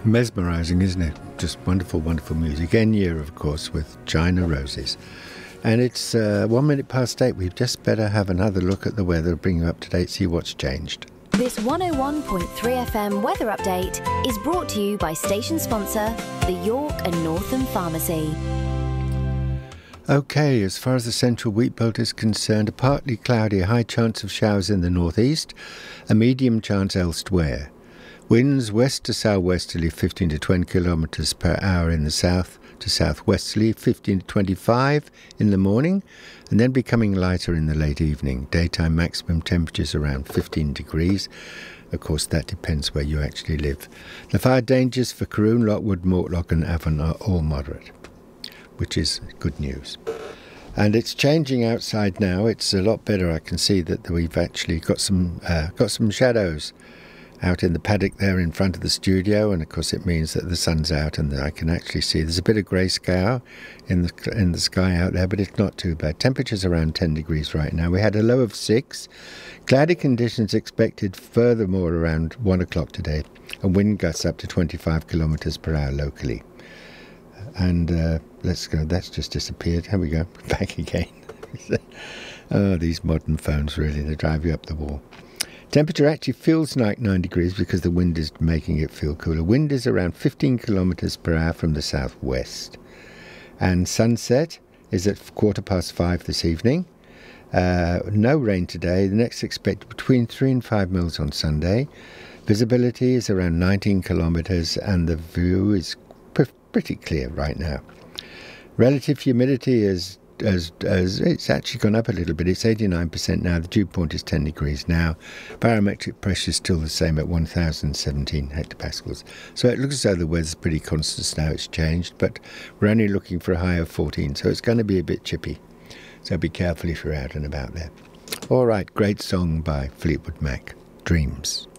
Mesmerising, isn't it? Just wonderful, wonderful music. Enya, of course, with China Roses. And it's 1 minute past 8. We'd just better have another look at the weather, bring you up to date, see what's changed. This 101.3 FM weather update is brought to you by station sponsor, the York and Northam Pharmacy. OK, as far as the central wheat belt is concerned, a partly cloudy, high chance of showers in the northeast, a medium chance elsewhere. Winds west to southwesterly 15 to 20 kilometres per hour in the south to southwesterly 15 to 25 in the morning, and then becoming lighter in the late evening. Daytime maximum temperatures around 15 degrees. Of course, that depends where you actually live. The fire dangers for Caroon, Lockwood, Mortlock and Avon are all moderate, which is good news. And it's changing outside now. It's a lot better. I can see that we've actually got some shadows out in the paddock there in front of the studio, and of course it means that the sun's out and I can actually see there's a bit of grey sky in the sky out there, but it's not too bad. Temperatures around 10 degrees right now. We had a low of 6. Cloudy conditions expected furthermore around 1 o'clock today, and wind gusts up to 25 kilometres per hour locally. And let's go. That's just disappeared. Here we go. Back again. Oh, these modern phones, really, they drive you up the wall. Temperature actually feels like 9 degrees because the wind is making it feel cooler. Wind is around 15 kilometres per hour from the southwest. And sunset is at 5:15 this evening. No rain today. The next expected between 3 and 5 mils on Sunday. Visibility is around 19 kilometres and the view is pretty clear right now. Relative humidity is as it's actually gone up a little bit. It's 89% now. The dew point is 10 degrees now. Barometric pressure is still the same at 1017 hectopascals. So it looks as though the weather's pretty constant now. It's changed, but we're only looking for a high of 14, so it's going to be a bit chippy. So be careful if you're out and about there. All right, great song by Fleetwood Mac, Dreams.